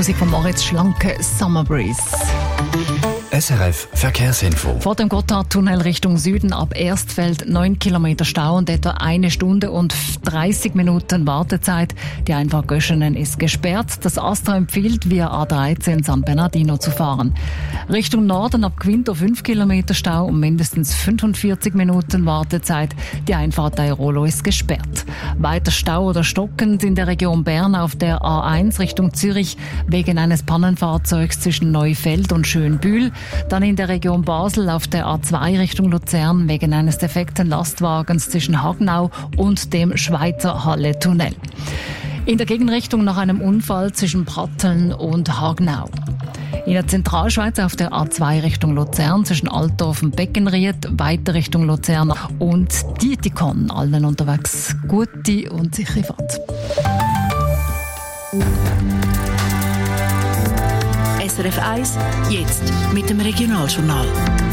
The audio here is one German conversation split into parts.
Musik von Moritz Schlanke, Summer Breeze. SRF Verkehrsinfo. Vor dem Gotthardtunnel Richtung Süden ab Erstfeld 9 Kilometer Stau und etwa 1 Stunde und 30 Minuten Wartezeit. Die Einfahrt Göschenen ist gesperrt. Das AStA empfiehlt, via A13 San Bernardino zu fahren. Richtung Norden ab Quinto 5 Kilometer Stau und mindestens 45 Minuten Wartezeit. Die Einfahrt Airolo ist gesperrt. Weiter Stau oder stockend in der Region Bern auf der A1 Richtung Zürich wegen eines Pannenfahrzeugs zwischen Neufeld und Schönbühl. Dann in der Region Basel auf der A2 Richtung Luzern wegen eines defekten Lastwagens zwischen Hagnau und dem Schweizer Halle-Tunnel. In der Gegenrichtung nach einem Unfall zwischen Pratteln und Hagnau. In der Zentralschweiz auf der A2 Richtung Luzern zwischen Altdorf und Beckenried, weiter Richtung Luzern und Dietikon. Allen unterwegs gute und sichere Fahrt. SRF 1, jetzt mit dem Regionaljournal.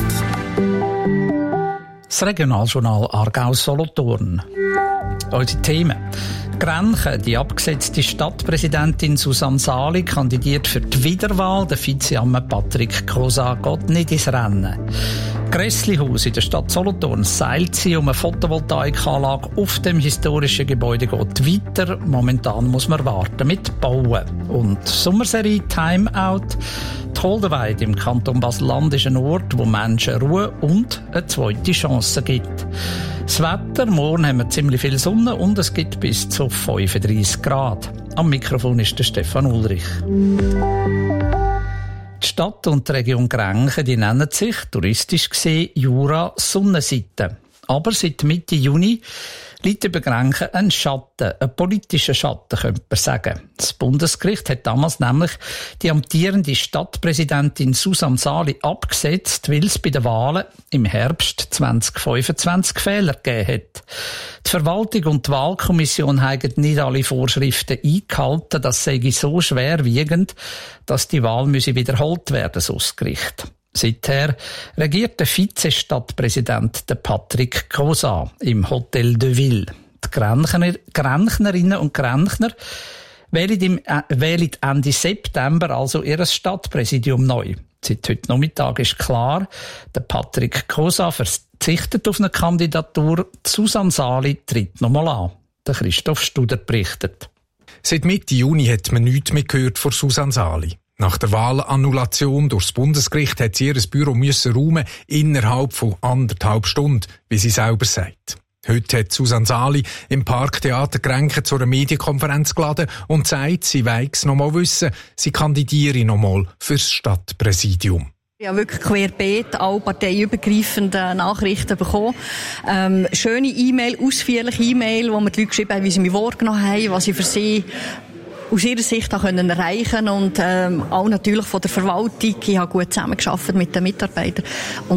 Das Regionaljournal Aargau-Solothurn. Unsere Themen. Grenchen, die abgesetzte Stadtpräsidentin Susanne Sali kandidiert für die Wiederwahl. Der Vizeamme Patrick Cosa geht nicht ins Rennen. Grässlihaus in der Stadt Solothurn. Seilziehen um eine Photovoltaikanlage auf dem historischen Gebäude geht weiter. Momentan muss man warten mit Bauen. Und Sommerserie Timeout. Die Holdenweide im Kanton Basel-Land ist ein Ort, wo Menschen Ruhe und eine zweite Chance gibt. Das Wetter, morgen haben wir ziemlich viel Sonne und es gibt bis zu 35 Grad. Am Mikrofon ist der Stefan Ulrich. Die Stadt und die Region Grenchen, die nennen sich, touristisch gesehen, Jura Sonnenseite. Aber seit Mitte Juni liegt über Grenchen ein Schatten, ein politischer Schatten, könnte man sagen. Das Bundesgericht hat damals nämlich die amtierende Stadtpräsidentin Susanne Sali abgesetzt, weil es bei den Wahlen im Herbst 2025 Fehler gegeben hat. Die Verwaltung und die Wahlkommission haben nicht alle Vorschriften eingehalten. Das sei so schwerwiegend, dass die Wahl wiederholt werden, so das Gericht. Seither regiert der Vizestadtpräsident Patrick Cosa im Hotel de Ville. Die Grenchnerinnen und Grenchner wählen Ende September also ihr Stadtpräsidium neu. Seit heute Nachmittag ist klar, der Patrick Cosa verzichtet auf eine Kandidatur. Susanne Sali tritt nochmal an. Der Christoph Studer berichtet. Seit Mitte Juni hat man nichts mehr gehört von Susanne Sali. Nach der Wahlannulation durchs Bundesgericht hat sie ihr Büro räumen innerhalb von 1,5 Stunden, wie sie selber sagt. Heute hat Susanne Sali im Parktheater Grenchen zu einer Medienkonferenz geladen und sagt, sie weiss noch mal wissen, sie kandidiere noch mal fürs Stadtpräsidium. Ich habe wirklich querbeet alle parteiübergreifende Nachrichten bekommen. Schöne E-Mail, ausführliche E-Mail, wo mir die Leute geschrieben haben, wie sie mich wahrgenommen haben, was sie für sie aus ihrer Sicht auch erreichen können und auch natürlich von der Verwaltung. Ich habe gut zusammengearbeitet mit den Mitarbeitern. Und